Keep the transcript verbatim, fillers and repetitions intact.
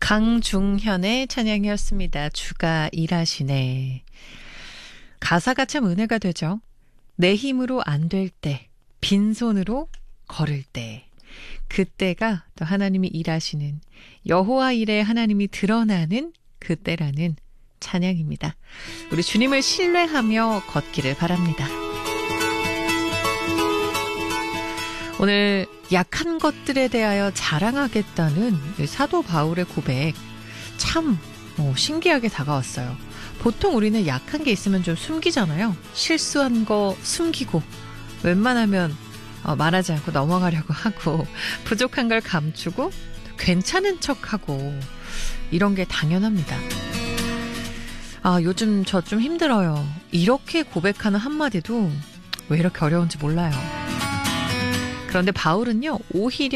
강중현의 찬양이었습니다. 주가 일하시네. 가사가 참 은혜가 되죠. 내 힘으로 안 될 때, 빈손으로 걸을 때, 그때가 또 하나님이 일하시는, 여호와 일에 하나님이 드러나는 그때라는 찬양입니다. 우리 주님을 신뢰하며 걷기를 바랍니다. 오늘 약한 것들에 대하여 자랑하겠다는 사도 바울의 고백, 참 뭐 신기하게 다가왔어요. 보통 우리는 약한 게 있으면 좀 숨기잖아요. 실수한 거 숨기고, 웬만하면 어, 말하지 않고 넘어가려고 하고, 부족한 걸 감추고 괜찮은 척하고, 이런 게 당연합니다. 아, 요즘 저 좀 힘들어요. 이렇게 고백하는 한마디도 왜 이렇게 어려운지 몰라요. 그런데 바울은요, 오히려